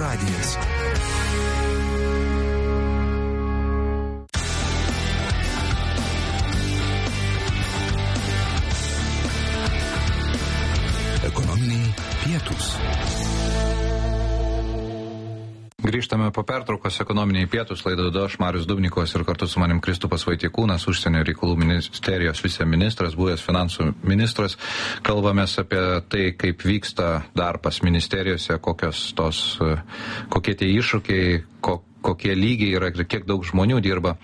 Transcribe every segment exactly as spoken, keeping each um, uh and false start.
radijas. Ekonominiai pietūs. Grįžtame po pertraukos ekonominiai pietus, laidą vedu aš, Marius Dubnikovas, ir kartu su manim Kristupas Vaitiekūnas, užsienio reikalų ministerijos viceministras, buvęs finansų ministras. Kalbamės apie tai, kaip vyksta darbas ministerijose, kokios tos, kokie tie iššūkiai, ko, kokie lygiai yra ir kiek daug žmonių dirba.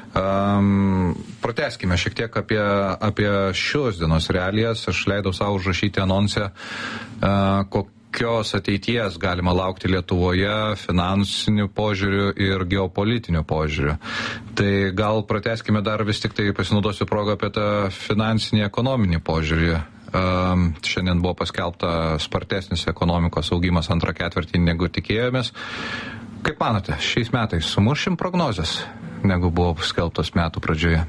Um, pratęskime šiek tiek apie, apie šios dienos realijas. Aš leidau savo užrašyti anonsę, uh, kokie kokios ateities galima laukti Lietuvoje finansinių požiūrių ir geopolitinių požiūrių. Tai gal pratęskime dar vis tik tai pasinaudosiu progą apie tą finansinį ekonominį požiūrį. Um, šiandien buvo paskelbta spartesnis ekonomikos augimas antrą ketvirtį negu tikėjomės. Kaip manote, šiais metais sumušim prognozes, negu buvo paskelbtos metų pradžioje?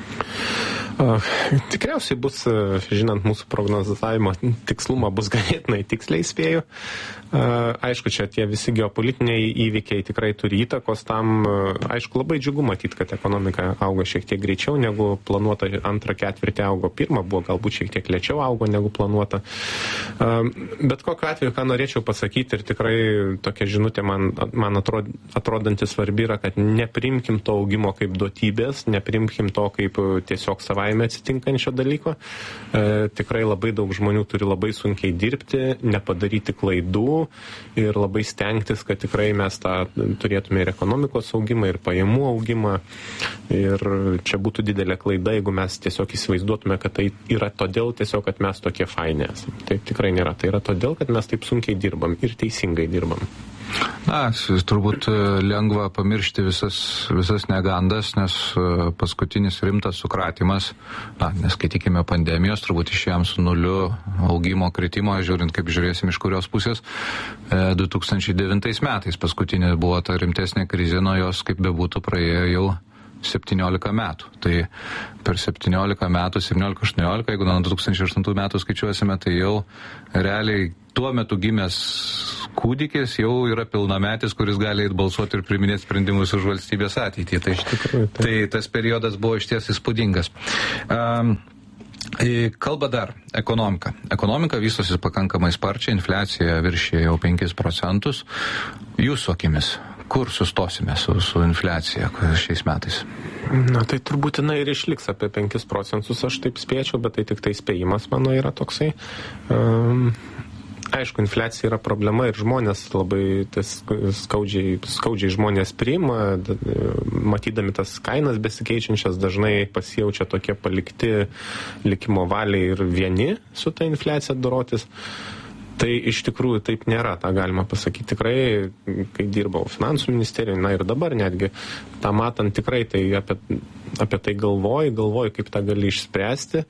Uh, tikriausiai bus, žinant mūsų prognozavimo tikslumą, bus ganėtinai tiksliai spėju. Uh, aišku, čia tie visi geopolitiniai įvykiai tikrai turi įtakos tam. Uh, aišku, labai džiugu matyti, kad ekonomika auga šiek tiek greičiau negu planuota. Antrą ketvirtį augo, pirmą buvo galbūt šiek tiek lėčiau augo negu planuota. Uh, bet kokiu atveju, ką norėčiau pasakyti, ir tikrai tokia žinutė man, man atrod, atrodanti svarbi yra, kad neprimkim to augimo kaip duotybės, neprimkim to kaip tiesiog savai atsitinkančio dalyko. E, tikrai labai daug žmonių turi labai sunkiai dirbti, nepadaryti klaidų ir labai stengtis, kad tikrai mes tą turėtume ir ekonomikos augimą, ir pajamų augimą. Ir čia būtų didelė klaida, jeigu mes tiesiog įsivaizduotume, kad tai yra todėl tiesiog, kad mes tokie faini esame. Taip tikrai nėra. Tai yra todėl, kad mes taip sunkiai dirbam ir teisingai dirbam. Na, turbūt lengva pamiršti visas, visas negandas, nes paskutinis rimtas sukratimas, na, neskaitykime pandemijos, turbūt išėjom su nuliu augimo kritimo, žiūrint, kaip žiūrėsim iš kurios pusės. du tūkstančiai devintais metais paskutinė buvo ta rimtesnė krizė, nuo jos, kaip bebūtų, praėjo jau septyniolika metų. Tai per septyniolika metų, septyniolika aštuoniolika, jeigu nuo du tūkstančiai aštuntų metų skaičiuosime, tai jau realiai tuo metu gimęs kūdikis jau yra pilnametis, kuris gali eit balsuoti ir priminėti sprendimus už valstybės ateitį. Tai, tai tas periodas buvo išties įspūdingas. Um, Kalba dar ekonomika. Ekonomika vystosi pakankamai sparčiai, infliacija viršė jau penkis procentus. Jūsų akimis, kur sustosime su, su infliacija šiais metais? Na, tai turbūt jinai ir išliks apie penkis procentus, aš taip spėčiau, bet tai tik tai spėjimas mano yra toksai. Um, aišku, infliacija yra problema ir žmonės labai tas skaudžiai, skaudžiai žmonės priima, matydami tas kainas besikeičiančias, dažnai pasijaučia tokie palikti likimo valiai ir vieni su ta infliacija dorotis. Tai iš tikrųjų taip nėra, tą galima pasakyti tikrai, kai dirbau finansų ministerijoje, na ir dabar netgi, tą matant tikrai, tai apie, apie tai galvoju, galvoju, kaip tą gali išspręsti.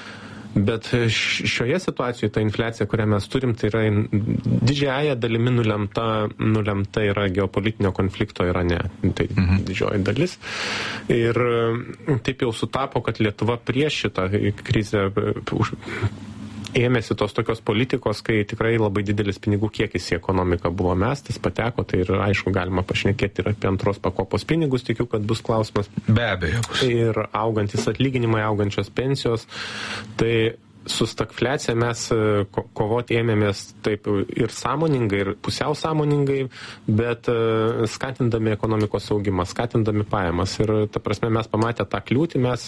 Bet šioje situacijoje ta infliacija, kurią mes turim, tai yra didžiąją dalimi nulemta, nulemta yra geopolitinio konflikto Irane. Tai mhm. didžioji dalis. Ir taip jau sutapo, kad Lietuva prieš šitą krizę už ėmėsi tos tokios politikos, kai tikrai labai didelis pinigų kiekis į ekonomiką buvo mestas, pateko, tai ir aišku galima pašnekėti ir apie antros pakopos pinigus, tikiu, kad bus klausimas. Be abejo. Ir augantis atlyginimai, augančios pensijos, tai su stagfliacija mes ko- kovoti ėmėmės taip ir sąmoningai, ir pusiau sąmoningai, bet uh, skatindami ekonomikos augimą, skatindami pajamas. Ir ta prasme mes pamatę tą kliūtį, mes,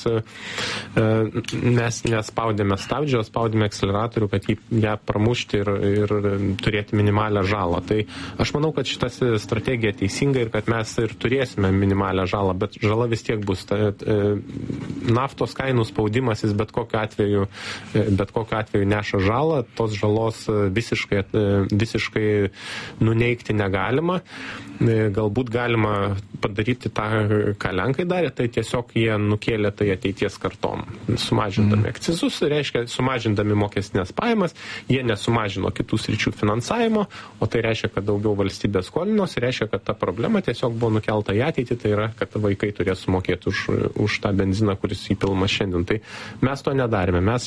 uh, mes nespaudėme stabdžio, spaudėme akceleratorių, kad jį, ją pramušti ir, ir turėti minimalią žalą. Tai aš manau, kad šita strategija teisinga ir kad mes ir turėsime minimalią žalą, bet žala vis tiek bus. Ta, uh, naftos kainų spaudimas, jis bet kokiu atveju bet kokiu atveju neša žalą, tos žalos visiškai, visiškai nuneigti negalima. Galbūt galima padaryti tą, ką Lenkai darė, tai tiesiog jie nukėlė tai ateities kartom. Sumažindami akcizus, reiškia, sumažindami mokestinės pajamas, jie nesumažino kitų sričių finansavimo, o tai reiškia, kad daugiau valstybės skolinos, reiškia, kad ta problema tiesiog buvo nukelta į ateitį, tai yra, kad vaikai turės sumokėti už, už tą benziną, kuris įpilamas šiandien. Tai mes to nedarėme. Mes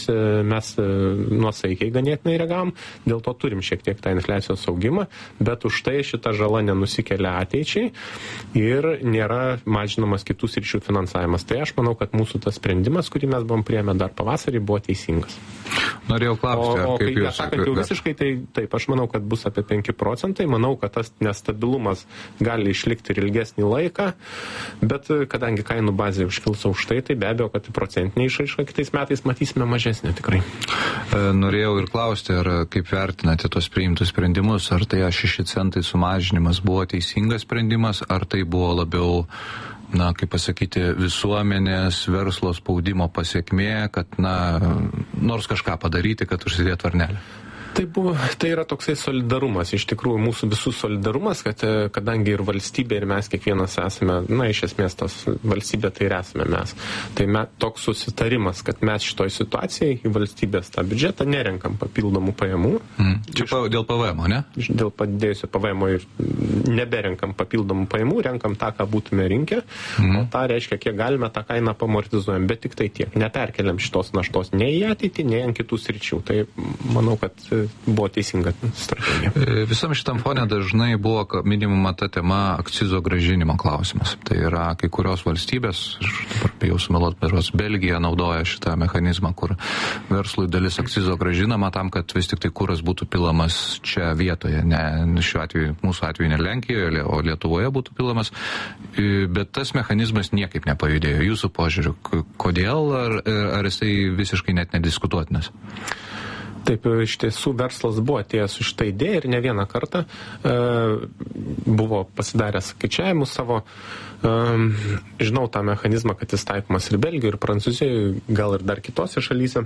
mes nuosaikiai ganėtinai reagavom, dėl to turim šiek tiek tą infliacijos augimą, bet už tai šita žala nenusikelia ateičiai ir nėra mažinamas kitų sričių finansavimas. Tai aš manau, kad mūsų tas sprendimas, kurį mes buvom priėmę dar pavasarį, buvo teisingas. Norėjau klausti, o, o kaip kai, jūs... sakant, jau visiškai, tai taip, aš manau, kad bus apie penki procentai, manau, kad tas nestabilumas gali išlikti ir ilgesnį laiką, bet kadangi kainų bazė užkils aukštai, tai be abejo, kad procentinė išraiška kitais metais matysime mažesnė tikrai. Norėjau ir klausti, ar kaip vertinate tos priimtus sprendimus, ar tai šeši centai sumažinimas buvo teisingas sprendimas, ar tai buvo labiau, na, kaip pasakyti, visuomenės, verslo spaudimo pasiekmė, kad, na, nors kažką padaryti, kad užsidėt varnelę. Tai, buvo, tai yra toksai solidarumas, iš tikrųjų mūsų visų solidarumas, kad kadangi ir valstybė, ir mes kiekvienas esame, na, iš esmės tas valstybė tai ir esame mes. Tai me, toks susitarimas, kad mes šitoj situacijai į valstybės tą biudžetą nerenkam papildomų pajamų. Mm. Čia iš, dėl P V M, ne? Dėl padidėjusio P V M ir neberenkam papildomų pajamų, renkam tą, ką būtume rinkę, mm. o tą reiškia, kiek galime tą kainą pamortizuojam, bet tik tai tiek. Neperkeliam šitos naštos nei į ateitį, nei ant kitų sričių. Tai manau, kad buvo teisinga strategija. Visam šitam fone dažnai buvo minimuma ta tema akcizo grąžinimo klausimas. Tai yra kai kurios valstybės, dabar bijau sumeluot, beros Belgija naudoja šitą mechanizmą, kur verslui dalis akcizo grąžinama tam, kad vis tik tai kuras būtų pilamas čia vietoje. Ne šiuo atveju, mūsų atveju ne Lenkijoje, o Lietuvoje būtų pilamas. Bet tas mechanizmas niekaip nepajudėjo. Jūsų požiūriu, kodėl, ar, ar jisai visiškai net nediskutuotinas? Taip, iš tiesų verslas buvo atėjęs už šitą idėją ir ne vieną kartą e, buvo pasidaręs skaičiavimus savo. E, žinau tą mechanizmą, kad jis taikomas ir Belgijoje, ir Prancūzijoje, gal ir dar kitose šalyse.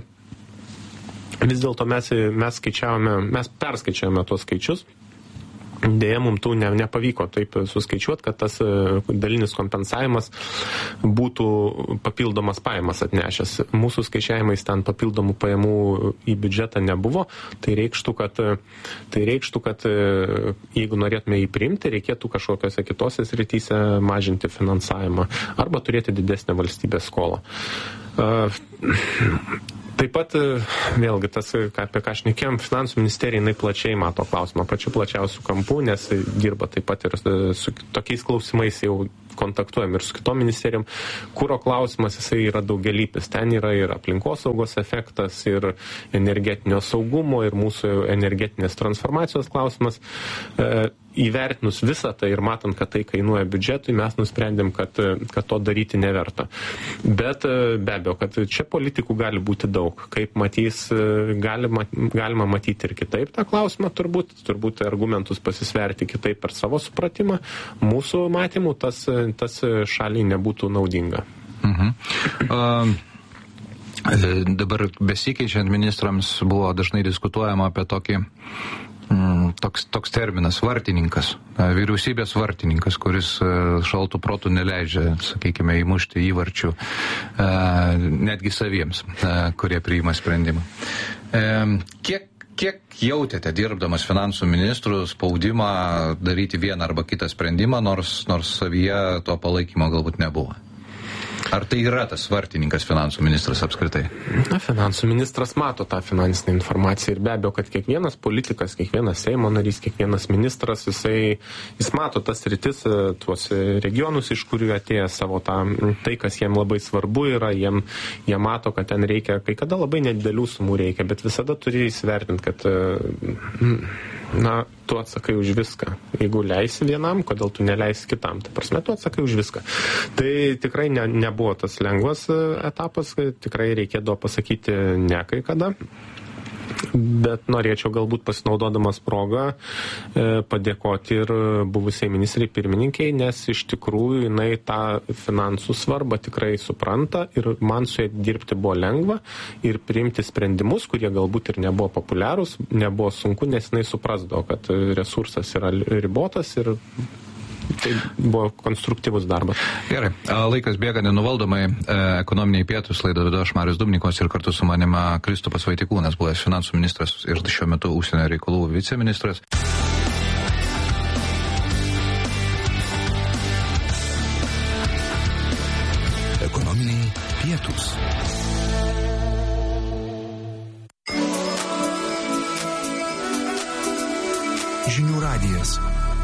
Vis dėlto mes, mes skaičiavome, mes perskaičiavome tuos skaičius. Dėja, mums tų ne, nepavyko taip suskaičiuoti, kad tas dalinis kompensavimas būtų papildomas pajamas atnešęs. Mūsų skaičiavimais ten papildomų pajamų į biudžetą nebuvo. Tai reikštų, kad, tai reikštų, kad jeigu norėtume jį priimti, reikėtų kažkokiose kitose srityse mažinti finansavimą arba turėti didesnę valstybės skolą. Taip pat, vėlgi, tas, apie ką šnekėjom, finansų ministerija, jinai plačiai mato klausimą, pačiu plačiausių kampų, nes dirba taip pat ir su tokiais klausimais jau kontaktuojam ir su kitom ministerijom. Kuro klausimas, jisai yra daugelypis. Ten yra ir aplinkosaugos efektas, ir energetinio saugumo, ir mūsų energetinės transformacijos klausimas. E, įvertinus visą tai ir matant, kad tai kainuoja biudžetui, mes nusprendėm, kad, kad to daryti neverta. Bet be abejo, kad čia politikų gali būti daug. Kaip matys, galima, galima matyti ir kitaip tą klausimą, turbūt, turbūt argumentus pasisverti kitaip per savo supratimą. Mūsų matymų tas, tas šaliai nebūtų naudinga. Mhm. Um. Dabar besikeičiant ministrams buvo dažnai diskutuojama apie tokį Toks, toks terminas, vartininkas, vyriausybės vartininkas, kuris šaltų protų neleidžia, sakykime, įmušti įvarčių netgi saviems, kurie priima sprendimą. Kiek, kiek jautėte, dirbdamas finansų ministrų, spaudimą daryti vieną arba kitą sprendimą, nors, nors savyje to palaikymo galbūt nebuvo? Ar tai yra tas vartininkas finansų ministras apskritai? Na, finansų ministras mato tą finansinę informaciją ir be abejo, kad kiekvienas politikas, kiekvienas Seimo narys, kiekvienas ministras, jisai, jis mato tas rytis, tuos regionus, iš kurių atėjo savo tą, tai, kas jiem labai svarbu yra, jiem, jie mato, kad ten reikia, kai kada labai nedidelių sumų reikia, bet visada turi įsivertinti, kad na, tu atsakai už viską. Jeigu leisi vienam, kodėl tu neleisi kitam? Tai prasme, tu atsakai už viską. Tai tikrai ne, nebuvo tas lengvas etapas, tikrai reikėdavo pasakyti ne kai kada. Bet norėčiau galbūt pasinaudodamas progą e, padėkoti ir buvusiai ministrai pirmininkiai, nes iš tikrųjų jinai tą finansų svarbą tikrai supranta ir man su jai dirbti buvo lengva ir priimti sprendimus, kurie galbūt ir nebuvo populiarūs, nebuvo sunku, nes jinai suprasdavo, kad resursas yra ribotas ir tai buvo konstruktyvus darbas. Gerai, laikas bėga nenuvaldomai, ekonominiai pietūs, laidą vedu aš Marius Dubnikovas ir kartu su manimi Kristupas Vaitekūnas, buvęs finansų ministras ir šiuo metu užsienio reikalų viceministras. Ekonominiai pietūs. Žinių radijas.